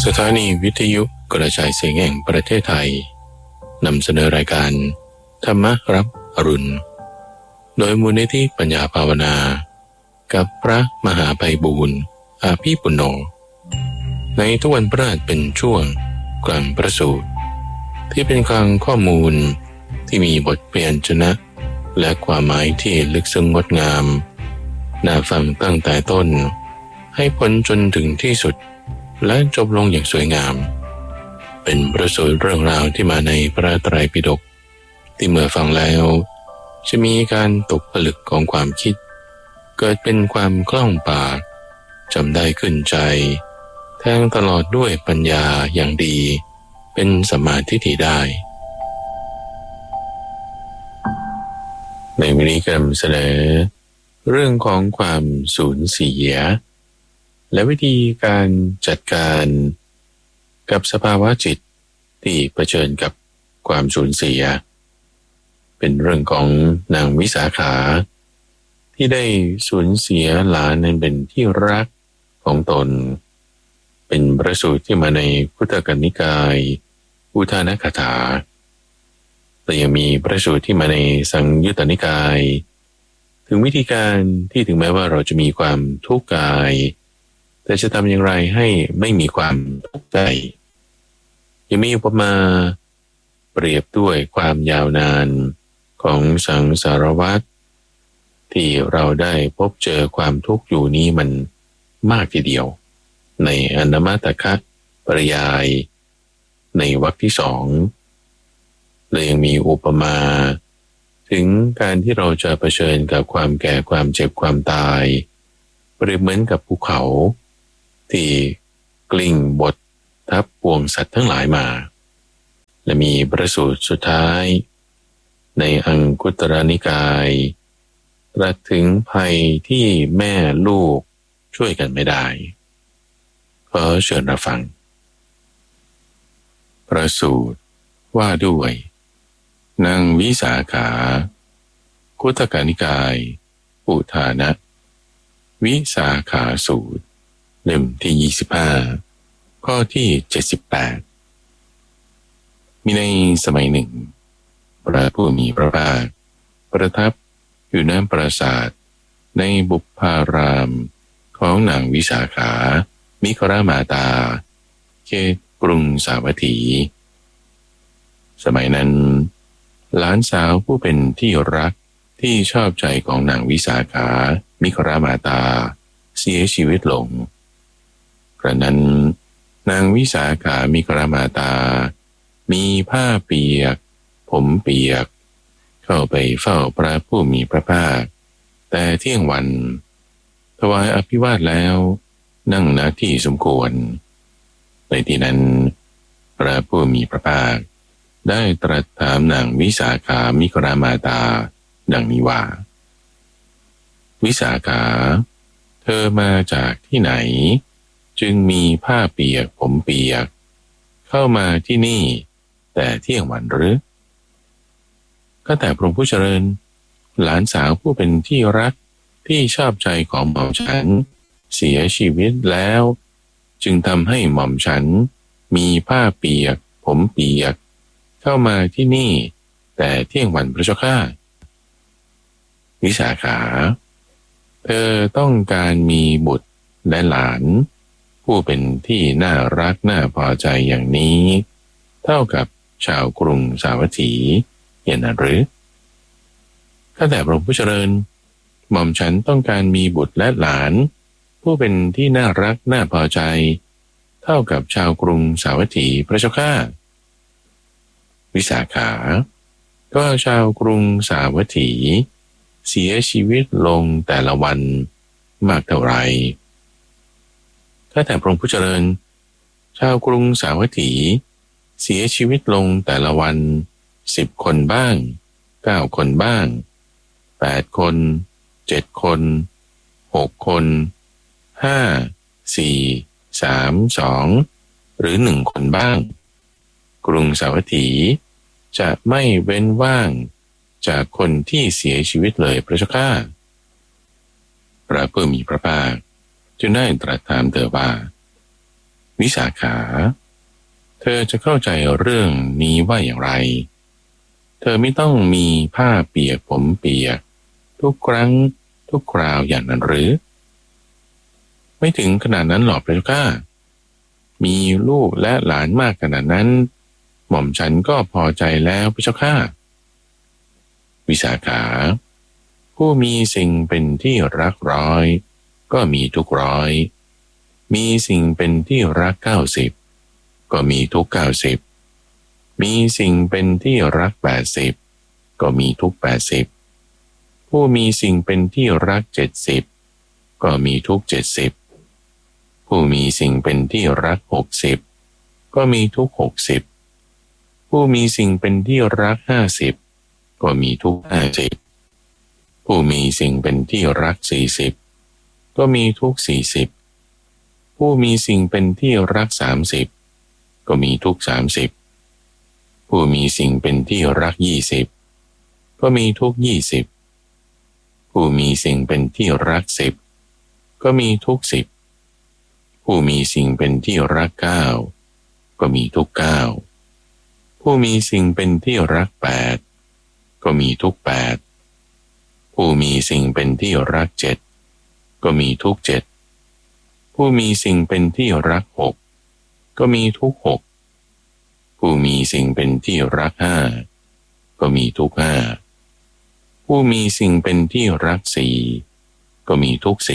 สถานีวิทยุกระจายเสียงแห่งประเทศไทยนำเสนอรายการธรรมรับอรุณโดยมูลนิธิปัญญาภาวนากับพระมหาไพบูลย์อาภีปุณโญในทุกวันพฤหัสเป็นช่วงกลั่นประสูตรที่เป็นคลังข้อมูลที่มีบทพยัญชนะและความหมายที่ลึกซึ้งงดงามน่าฟังตั้งแต่ต้นให้พ้นจนถึงที่สุดและจบลงอย่างสวยงามเป็นประสูตรเรื่องราวที่มาในพระไตรปิฎกที่เมื่อฟังแล้วจะมีการตกผลึกของความคิดเกิดเป็นความคล่องปากจำได้ขึ้นใจแทงตลอดด้วยปัญญาอย่างดีเป็นสัมมาทิฏฐิได้ในวันนี้กำลังเสนอเรื่องของความสูญเสียและวิธีการจัดการกับสภาวะจิตที่เผชิญกับความสูญเสียเป็นเรื่องของนางวิสาขาที่ได้สูญเสียหลานนั้นเป็นที่รักของตนเป็นพระสูตรที่มาในพุทธกนิกายอุทานคถาแต่ยังมีพระสูตรที่มาในสังยุตตนิกายถึงวิธีการที่ถึงแม้ว่าเราจะมีความทุกข์กายแต่จะทำอย่างไรให้ไม่มีความทุกข์ใจยังมีอุปมาเปรียบด้วยความยาวนานของสังสารวัฏที่เราได้พบเจอความทุกข์อยู่นี้มันมากทีเดียวในอนามตคะปริยายในวรรคที่สองและยังมีอุปมาถึงการที่เราจะเผชิญกับความแก่ความเจ็บความตายเปรียบเหมือนกับภูเขาที่กลิ้งบดทับปวงสัตว์ทั้งหลายมาและมีประสูตรสุดท้ายในอังคุตรนิกายตรัสถึงภัยที่แม่ลูกช่วยกันไม่ได้ขอเชิญรับฟังประสูตรว่าด้วยนางวิสาขาคุตกนิกายอุทานะวิสาขาสูตรเล่มที่25ข้อที่78มีในสมัยหนึ่งพระผู้มีพระภาคประทับอยู่ณปราสาทในบุพารามของนางวิสาขามิครามาตาเขตกรุงสาวัตถีสมัยนั้นหลานสาวผู้เป็นที่รักที่ชอบใจของนางวิสาขามิครามาตาเสียชีวิตลงกระนั้นนางวิสาขามิครามาตามีผ้าเปียกผมเปียกเข้าไปเฝ้าพระผู้มีพระภาคแต่เที่ยงวันถวายอภิวาทแล้วนั่งณที่สมควรในที่นั้นพระผู้มีพระภาคได้ตรัสถามนางวิสาขามิครามาตาดังนี้ว่าวิสาขาเธอมาจากที่ไหนจึงมีผ้าเปียกผมเปียกเข้ามาที่นี่แต่เที่ยงวันหรือก็แต่พระผู้เจริญหลานสาวผู้เป็นที่รักที่ชอบใจของหม่อมฉันเสียชีวิตแล้วจึงทำให้หม่อมฉันมีผ้าเปียกผมเปียกเข้ามาที่นี่แต่เที่ยงวันพระเจ้าข้าวิสาขาเธอต้องการมีบุตรและหลานผู้เป็นที่น่ารักน่าพอใจอย่างนี้เท่ากับชาวกรุงสาวัตถีเห็นหรือข้าแต่พระผู้เจริญหม่อมฉันต้องการมีบุตรและหลานผู้เป็นที่น่ารักน่าพอใจเท่ากับชาวกรุงสาวัตถีพระเจ้าข้าวิสาขาก็ชาวกรุงสาวัตถีเสียชีวิตลงแต่ละวันมากเท่าไรข้าแต่พระผู้เจริญชาวกรุงสาวัตถีเสียชีวิตลงแต่ละวัน10 คนบ้าง9 คนบ้าง8 คน7 คน6 คน5 4 3 2หรือ1 คนบ้างกรุงสาวัตถีจะไม่เว้นว่างจากคนที่เสียชีวิตเลยพระเจ้าข้าพระผู้มีพระภาคจึงได้ตรัสถามเธอว่าวิสาขาเธอจะเข้าใจเรื่องนี้ว่าอย่างไรเธอไม่ต้องมีผ้าเปียกผมเปียกทุกครั้งทุกคราวอย่างนั้นหรือไม่ถึงขนาดนั้นหรอกพระเจ้าข้ามีลูกและหลานมากขนาดนั้นหม่อมฉันก็พอใจแล้วพระเจ้าข้าวิสาขาผู้มีสิ่งเป็นที่รักร้อยก็มีทุกร้อยมีสิ่งเป็นที่รัก90ก็มีทุก90มีสิ่งเป็นที่รัก80ก็มีทุก80ผู้มีสิ่งเป็นที่รัก70ก็มีทุก70ผู้มีสิ่งเป็นที่รัก60ก็มีทุก60ผู้มีสิ่งเป็นที่รัก50ก็มีทุก50ผู้มีสิ่งเป็นที่รัก40ก็มีทุก40ผู้มีสิ่งเป็นที่รัก30ก็มีทุก30ผู้มีสิ่งเป็นที่รัก20ก็มีทุก20ผู้มีสิ่งเป็นที่รัก10ก็มีทุก10ผู้มีสิ่งเป็นที่รัก9ก็มีทุก9ผู้มีสิ่งเป็นที่รัก8ก็มีทุก8ผู้มีสิ่งเป็นที่รัก7ก็มีทุก7ผู้มีสิ่งเป็นที่รัก6ก็มีทุก6ผู้มีสิ่งเป็นที่รัก5ก็มีทุก5ผู้มีสิ่งเป็นที่รัก4ก็มีทุก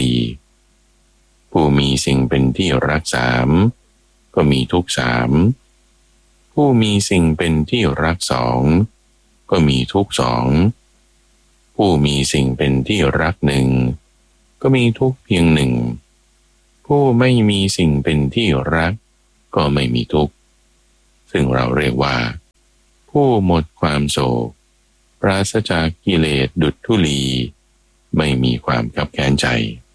4ผู้มีสิ่งเป็นที่รัก3ก็มีทุก3ผู้มีสิ่งเป็นที่รัก2ก็มีทุก2ผู้มีสิ่งเป็นที่รัก1ก็มีทุกเพียง1ผู้ไม่มีสิ่งเป็นที่รักก็ไม่มีทุกข์ซึ่งเราเรียกว่าผู้หมดความโศกปราศจากกิเลสดุจธุลีไม่มีความคับแค้นใจ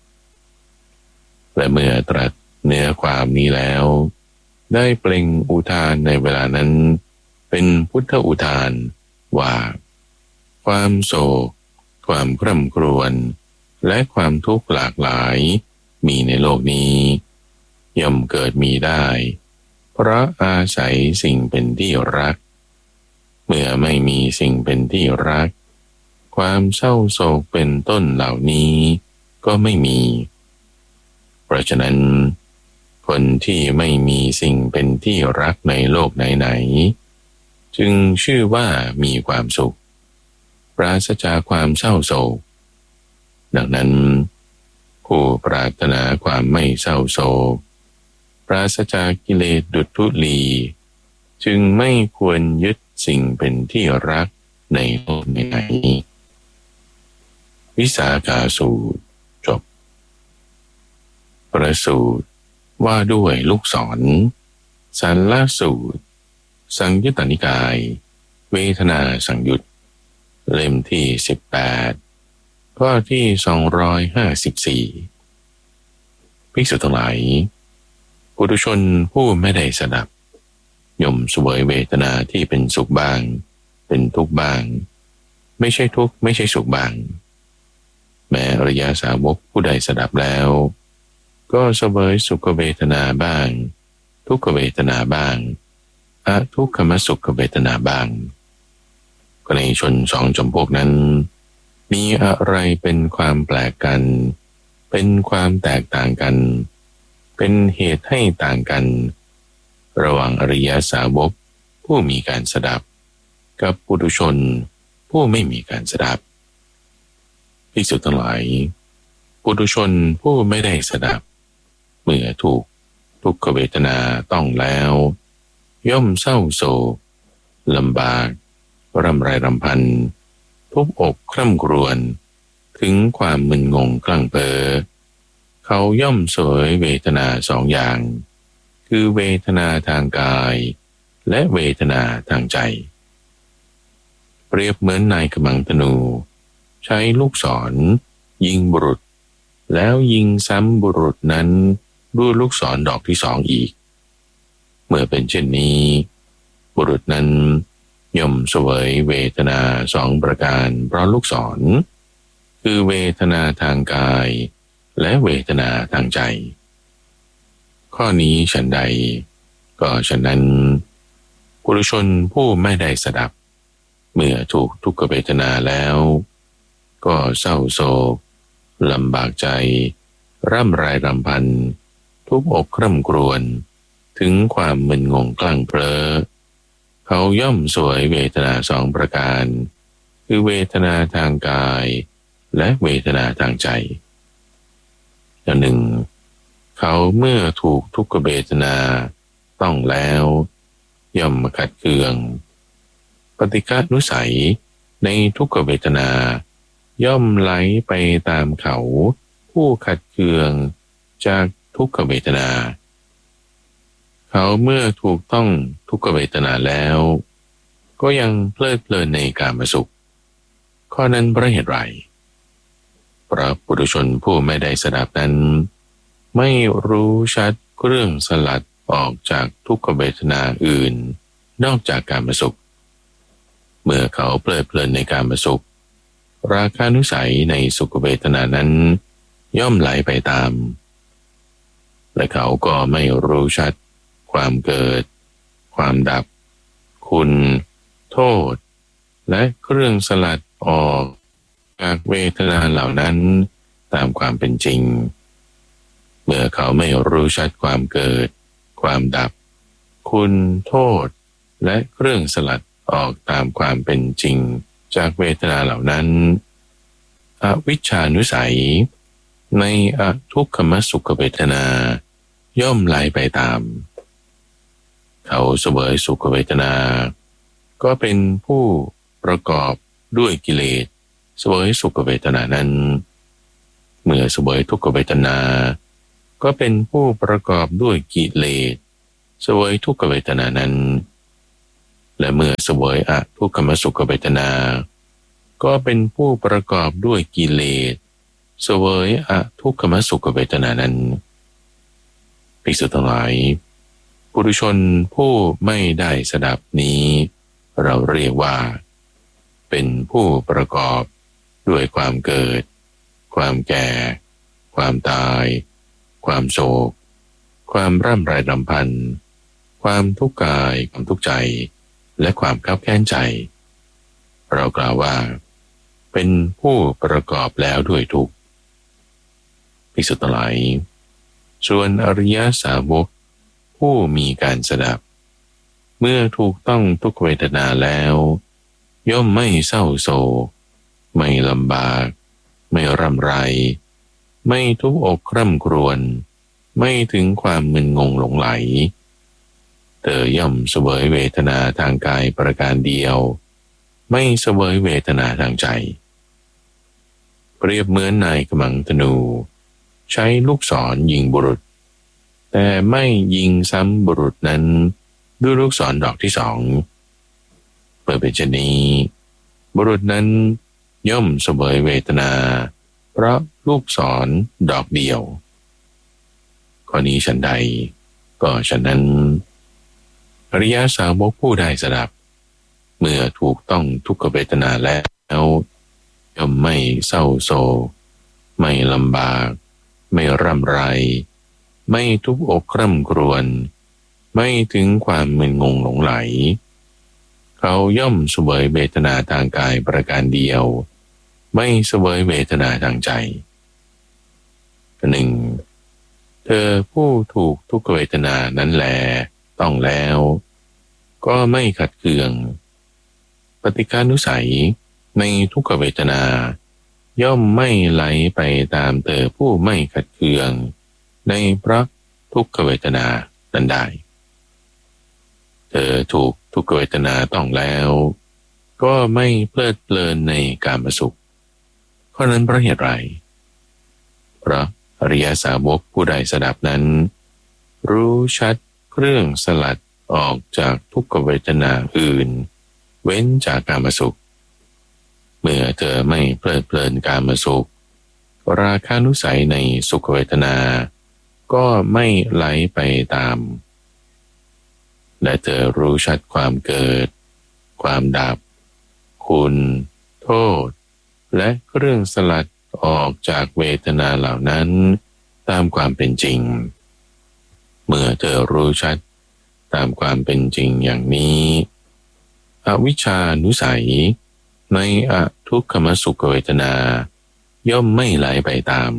และเมื่อตรัสเนื้อความนี้แล้วได้เปล่งอุทานในเวลานั้นเป็นพุทธอุทานว่าความโศกความคร่ำครวญและความทุกข์หลากหลายมีในโลกนี้ย่อมเกิดมีได้เพราะอาศัยสิ่งเป็นที่รักเมื่อไม่มีสิ่งเป็นที่รักความเศร้าโศกเป็นต้นเหล่านี้ก็ไม่มีเพราะฉะนั้นคนที่ไม่มีสิ่งเป็นที่รักในโลกไหนๆจึงชื่อว่ามีความสุขปราศจากความเศร้าโศกดังนั้นผู้ปรารถนาความไม่เศร้าโศกปราศจากกิเลสดุจธุลีจึงไม่ควรยึดสิ่งเป็นที่รักในโลกไหนวิสาขาสูตรจบประสูตรว่าด้วยลูกศรสันลสูตรสังยุตตนิกายเวทนาสังยุตเล่มที่18ข้อที่254ภิกษุทั้งหลายปุถุชนผู้ไม่ได้สดับย่อมเสวยเวทนาที่เป็นสุขบ้างเป็นทุกข์บ้างไม่ใช่ทุกข์ไม่ใช่สุขบ้างแม้อริยสาวกผู้ใดสดับแล้วก็เสวยสุขเวทนาบ้างทุกขเวทนาบ้างอทุกขมสุขเวทนาบ้างก็ในชนสองจำพวกนั้นมีอะไรเป็นความแปลกกันเป็นความแตกต่างกันเป็นเหตุให้ต่างกันระหว่างอริยสาวกผู้มีการสดับกับปุถุชนผู้ไม่มีการสดับภิกษุทั้งหลายปุถุชนผู้ไม่ได้สดับเมื่อถูกทุกขเวทนาต้องแล้วย่อมเศร้าโศกลำบากรำไรรำพันทุบอกคร่ำครวญถึงความมึนงงคลั่งเพ้อเขาย่อมเสวยเวทนาสองอย่างคือเวทนาทางกายและเวทนาทางใจเปรียบเหมือนนายกำลังธนูใช้ลูกศรยิงบุรุษแล้วยิงซ้ำบุรุษนั้นด้วยลูกศรดอกที่2อีกเมื่อเป็นเช่นนี้บุรุษนั้นย่อมเสวยเวทนา2ประการเพราะลูกศรคือเวทนาทางกายและเวทนาทางใจขข้อนี้ฉันใดก็ฉะนั้นปุถุชนผู้ไม่ได้สดับเมื่อถูกทุกขเวทนาแล้วก็เศร้าโศกลำบากใจร่ำไรรำพันทุบอกคร่ำครวญถึงความมึนงงคลั่งเพลอเขาย่อมสวยเวทนาสองประการคือเวทนาทางกายและเวทนาทางใจอย่างหนึ่งเขาเมื่อถูกทุกขเวทนาต้องแล้วย่อมขัดเคืองปฏิฆานุสัยในทุกขเวทนาย่อมไหลไปตามเขาผู้ขัดเคืองจากทุกขเวทนาเขาเมื่อถูกต้องทุกขเวทนาแล้วก็ยังเพลิดเพลินในกามสุขข้อนั้นเพราะเหตุไรเพราะปุถุชนผู้ไม่ได้สดับนั้นไม่รู้ชัดเครื่องสลัดออกจากทุกขเวทนาอื่นนอกจากกามสุขเมื่อเขาเพลิดเพลินในกามสุขราคานุสัยในสุขเวทนานั้นย่อมไหลไปตามและเขาก็ไม่รู้ชัดความเกิดความดับคุณโทษและเครื่องสลัดออกจากเวทนาเหล่านั้นตามความเป็นจริงเมื่อเขาไม่รู้ชัดความเกิดความดับคุณโทษและเครื่องสลัดออกตามความเป็นจริงจากเวทนาเหล่านั้นอวิชชานุสัยในอทุกขมสุขเวทนาย่อมไหลไปตามเขาเสวยสุขเวทนาก็เป็นผู้ประกอบด้วยกิเลสเสวยสุขเวทนานั้นเมื่อเสวยทุกขเวทนาก็เป็นผู้ประกอบด้วยกิเลสเสวยทุกขเวทนานั้นและเมื่อเสวยอทุกขมสุขเวทนาก็เป็นผู้ประกอบด้วยกิเลสเสวยอทุกขมสุขเวทนานั้นภิกษุทั้งหลายปุถุชนผู้ไม่ได้สดับนี้เราเรียกว่าเป็นผู้ประกอบด้วยความเกิดความแก่ความตายความโศกความร่ำไรรำพันความทุกข์กายความทุกข์ใจและความคับแค้นใจเรากล่าวว่าเป็นผู้ประกอบแล้วด้วยทุกข์ภิกษุทั้งหลายส่วนอริยสาวกผู้มีการสดับเมื่อถูกต้องทุกขเวทนาแล้วย่อมไม่เศร้าโศกไม่ลำบากไม่ร่ำไรไม่ทุกข์อกคร่ำครวญไม่ถึงความมึนงงหลงไหลเธอย่อมเสวยเวทนาทางกายประการเดียวไม่เสวยเวทนาทางใจเปรียบเหมือนนายกำลังธนูใช้ลูกศรยิงบุรุษแต่ไม่ยิงซ้ำบุรุษนั้นด้วยลูกศรดอกที่สองเมื่อเป็นเช่นนี้บุรุษนั้นย่อมเสวยเวทนาเพราะลูกศรดอกเดียวข้อนี้ฉันใดก็ฉะนั้นอริยสาวกผู้ได้สดับเมื่อถูกต้องทุกขเวทนาแล้วย่อมไม่เศร้าโศกไม่ลำบากไม่ร่ำไรไม่ทุกข์อกคร่ำครวญไม่ถึงความมึนงงหลงไหลเขาย่อมเสวยเวทนาทางกายประการเดียวไม่เสวยเวทนาทางใจหนึ่งเธอผู้ถูกทุกขเวทนานั้นแลต้องแล้วก็ไม่ขัดเคืองปฏิฆานุสัยในทุกขเวทนาย่อมไม่ไหลไปตามเธอผู้ไม่ขัดเคืองในพระทุกขเวทนานั้นได้เธอถูกทุกขเวทนาต้องแล้วก็ไม่เพลิดเพลินในกามสุขข้อนั้นเพราะเหตุไรเพราะอริยสาวกผู้ใดสดับนั้นรู้ชัดเครื่องสลัดออกจากทุกขเวทนาอื่นเว้นจากกามสุขเมื่อเธอไม่เพลิดเพลินกามสุขราคานุสัยในสุขเวทนาก็ไม่ไหลไปตามและเธอรู้ชัดความเกิดความดับคุณโทษและเครื่องสลัดออกจากเวทนาเหล่านั้นตามความเป็นจริง เมื่ออรู้ชัดตามความเป็นจริงอย่างนี้อวิชชานุสัยในอทุกขมสุขเวทนาย่อมไม่ไหลไปตาม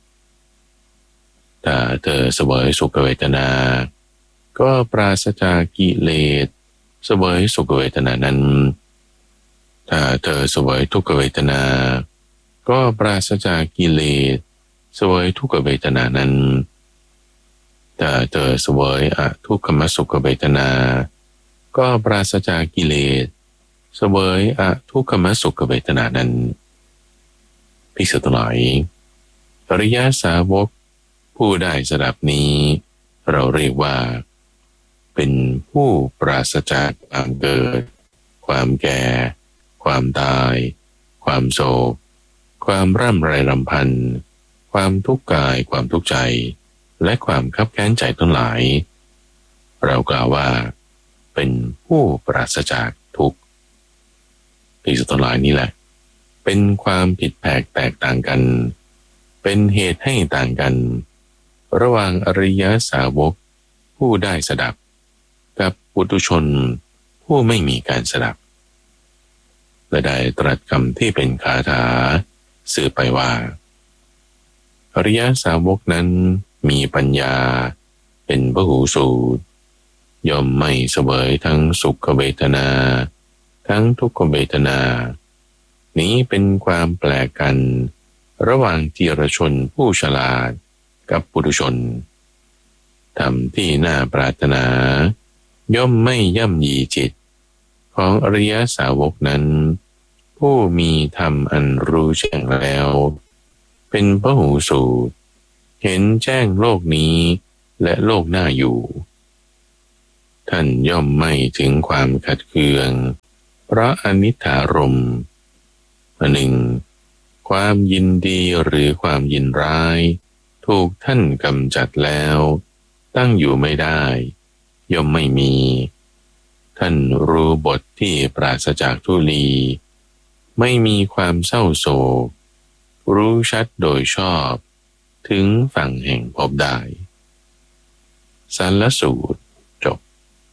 ถ้าเธอเสวยสุขเวทนาก็ปราศจากกิเลสเสวยสุขเวทนานั้นถ้าเธอเสวยทุกขเวทนาก็ปราศจากกิเลสเสวยทุกขเวทนานั้นถ้าเธอเสวยอทุกขมสุขเวทนาก็ปราศจากกิเลสเสวยอทุกขมสุขเวทนานั้นภิกษุทั้งหลายอริยสาวกผู้ได้สดับนี้เราเรียกว่าเป็นผู้ปราศจากความเกิดความแก่ความตายความโศกความร่ำไรรำพันความทุกข์กายความทุกข์ใจและความคับแค้นใจทั้งหลายเรากล่าวว่าเป็นผู้ปราศจากทุกข์ภิกษุทั้งหลายนี่แหละเป็นความผิดแผกแตกต่างกันเป็นเหตุให้ต่างกันระหว่างอริยสาวกผู้ได้สดับกับปุถุชนผู้ไม่มีการสดับและได้ตรัสคำที่เป็นคาถาสื่อไปว่าอริยสาวกนั้นมีปัญญาเป็นพหูสูตรย่อมไม่เสวยทั้งสุขเวทนาทั้งทุกขเวทนานี้เป็นความแปลกกันระหว่างทีรชนผู้ฉลาดกับปุถุชนธรรมที่น่าปรารถนาย่อมไม่ย่ำยีจิตของอริยสาวกนั้นผู้มีธรรมอันรู้แจ้งแล้วเป็นพหูสูตรเห็นแจ้งโลกนี้และโลกหน้าอยู่ท่านย่อมไม่ถึงความขัดเคืองเพราะอนิจฐารมณ์หนึ่งความยินดีหรือความยินร้ายถูกท่านกำจัดแล้วตั้งอยู่ไม่ได้ย่อมไม่มีท่านรู้บทที่ปราศจากทุลีไม่มีความเศร้าโศกรู้ชัดโดยชอบถึงฝั่งแห่งพบได้สัลลสูตรจบ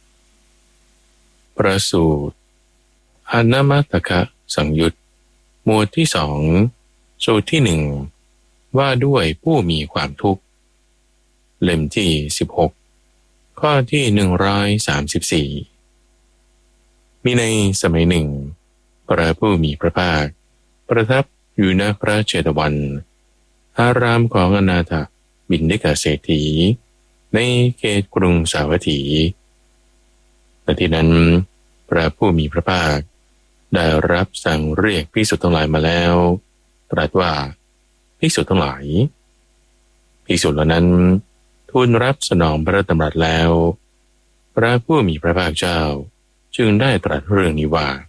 ประสูตรอนมัตตคะสังยุตหมวดที่สองสูตรที่หนึ่งว่าด้วยผู้มีความทุกข์เล่มที่16ข้อที่134มีในสมัยหนึ่งพระผู้มีพระภาคประทับอยู่ณพระเชตวันอารามของอนาถบิณฑิกเศรษฐีในเขตกรุงสาวัตถีและที่นั้นพระผู้มีพระภาคได้รับสั่งเรียกภิกษุทั้งหลายมาแล้วตรัสว่าภิกษุทั้งหลายภิกษุเหล่านั้นทูลรับสนองพระดำรัสแล้วพระผู้มีพระภาคเจ้าจึงได้ตรัสเรื่องนี้ว่า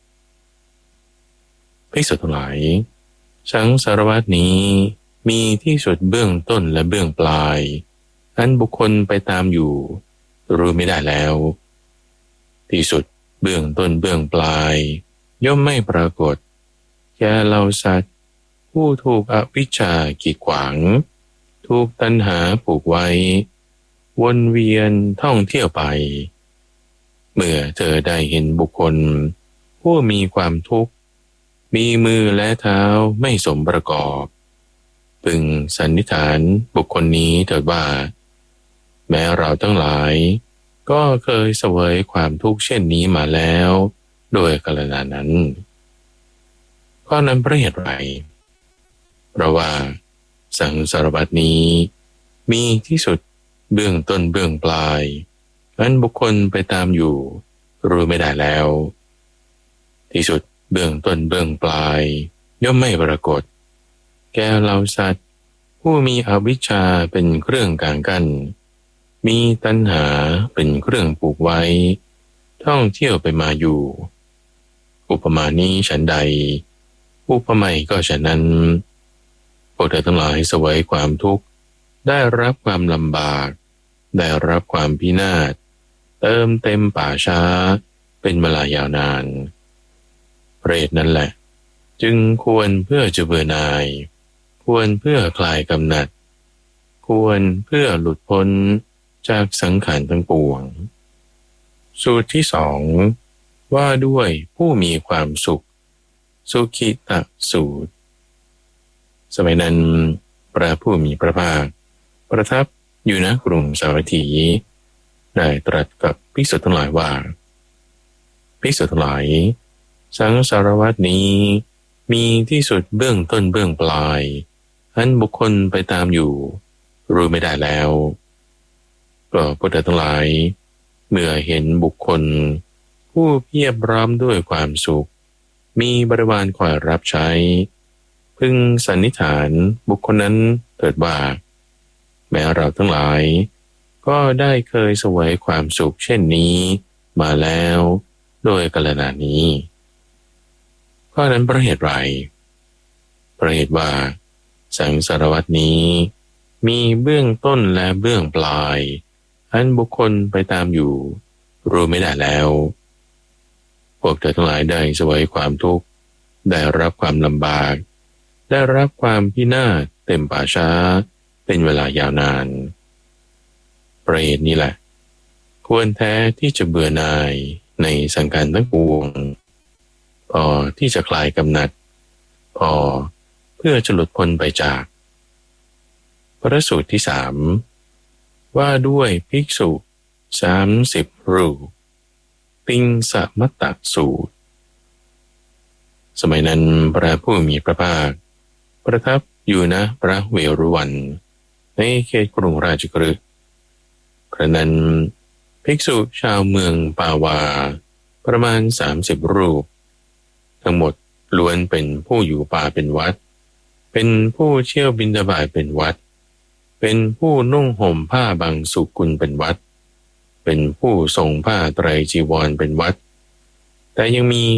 ภิกษุทั้งหลายสังสารวัฏนี้มีที่สุดเบื้องต้นและเบื้องปลายอันบุคคลไปตามอยู่รู้ไม่ได้แล้วที่สุดเบื้องต้นเบื้องปลายย่อมไม่ปรากฏแก่เหล่าสัตว์ผู้ถูกอวิชชากีดขวางถูกตัณหาผูกไว้วนเวียนท่องเที่ยวไปเมื่อเธอได้เห็นบุคคลผู้มีความทุกข์มีมือและเท้าไม่สมประกอบพึงสันนิษฐานบุคคลนี้เถิดว่าแม้เราทั้งหลายก็เคยเสวยความทุกข์เช่นนี้มาแล้วโดยกาลนั้นข้อนั้นเพราะเหตุไรเพราะว่าสังสารวัฏนี้มีที่สุดเบื้องต้นเบื้องปลายอันบุคคลไปตามอยู่รู้ไม่ได้แล้วที่สุดเบื้องต้นเบื้องปลายย่อมไม่ปรากฏแก่เหล่าสัตว์ผู้มีอวิชชาเป็นเครื่องกางกั้นมีตัณหาเป็นเครื่องผูกไว้ท่องเที่ยวไปมาอยู่อุปมานี้ฉันใดอุปไมยก็ฉะนั้นพวกเธอทั้งหลายเสวยความทุกข์ได้รับความลำบากได้รับความพินาศเติมเต็มป่าช้าเป็นเวลายาวนานเพราะเหตุนั้นแหละจึงควรเพื่อจะเบื่อหน่ายควรเพื่อคลายกำหนัดควรเพื่อหลุดพ้นจากสังขารทั้งปวงสูตรที่สองว่าด้วยผู้มีความสุขสุขิตสูตรสมัยนั้นพระผู้มีพระภาคประทับอยู่ณกรุงสาวัตถีได้ตรัสกับภิกษุทั้งหลายว่าภิกษุทั้งหลายสังสารวัฏนี้มีที่สุดเบื้องต้นเบื้องปลายอันบุคคลไปตามอยู่รู้ไม่ได้แล้วก็พุทธทั้งหลายเมื่อเห็นบุคคลผู้เพียบพร้อมด้วยความสุขมีบริวารคอยรับใช้พึงสันนิษฐานบุคคลนั้นเถิดว่าแม้เราทั้งหลายก็ได้เคยเสวยความสุขเช่นนี้มาแล้วโดยกาลนานนี้เพราะนั้นเพราะเหตุไรเพราะเหตุว่าสังสารวัฏนี้มีเบื้องต้นและเบื้องปลายอันบุคคลไปตามอยู่รู้ไม่ได้แล้วพวกเธอทั้งหลายได้เสวยความทุกข์ได้รับความลำบากได้รับความพินาศเต็มป่าช้าเป็นเวลายาวนานประเหตุนี้แหละควรแท้ที่จะเบื่อหน่ายในสังขารทั้งปวงพอที่จะคลายกำหนัดพอเพื่อจะหลุดพ้นไปจากพระสูตรที่สามว่าด้วยภิกษุ30 รูปติงสมัตตสูตรสมัยนั้นพระผู้มีพระภาคประทับอยู่ณพระเวรุวันในเขตกรุงราชคฤห์ครั้งนั้นภิกษุชาวเมืองปาวาประมาณ30 รูปทั้งหมดล้วนเป็นผู้อยู่ป่าเป็นวัดเป็นผู้เที่ยวบิณฑบาตเป็นวัดเป็นผู้นุ่งห่มผ้าบางสุกุลเป็นวัดเป็นผู้ทรงผ้าไตรจีวรเป็นวัดแต่ยังมี